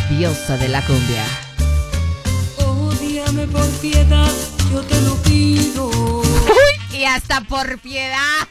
diosa de la cumbia. Ódiame por piedad, yo te lo pido. Uy, y hasta por piedad,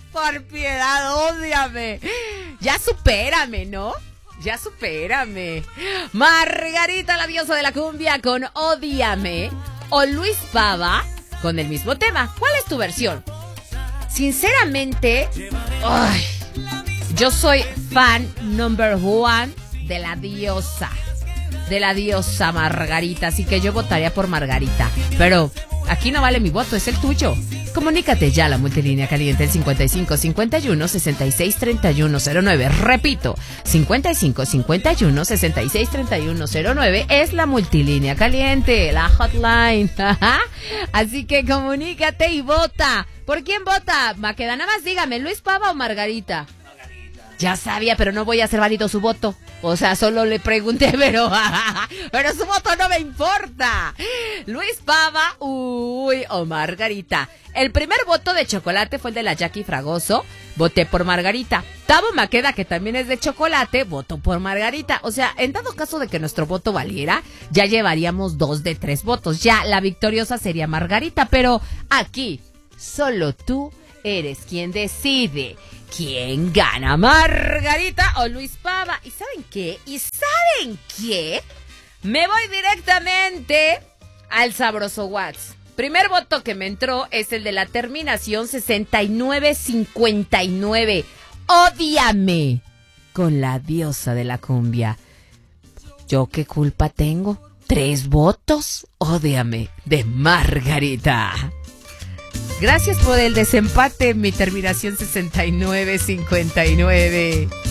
ódiame. Ya supérame, ¿no? Ya supérame. Margarita, la diosa de la cumbia, con Ódiame. O Luis Pava, con el mismo tema. ¿Cuál es tu versión? Sinceramente, ay, yo soy fan number one de la diosa Margarita. Así que yo votaría por Margarita. Pero aquí no vale mi voto, es el tuyo. Comunícate ya a la multilínea caliente, el 55 51 66 31 09. Repito, 55 51 66 31 09 es la multilínea caliente, la hotline. Así que comunícate y vota. ¿Por quién vota? Maqueda, nada más dígame, ¿Luis Pava o Margarita? Ya sabía, pero no voy a hacer válido su voto. O sea, solo le pregunté, pero su voto no me importa. Luis Pava, uy, o Margarita. El primer voto de chocolate fue el de la Jackie Fragoso. Voté por Margarita. Tavo Maqueda, que también es de chocolate, votó por Margarita. O sea, en dado caso de que nuestro voto valiera, ya llevaríamos 2 de 3 votos. Ya la victoriosa sería Margarita, pero aquí solo tú eres quien decide quién gana, Margarita o Luis Pava. ¿Y saben qué? Me voy directamente al sabroso Whats. Primer voto que me entró es el de la terminación 6959. Ódiame, con la diosa de la cumbia. ¿Yo qué culpa tengo? 3 votos. Ódiame, de Margarita. Gracias por el desempate, mi terminación 6959.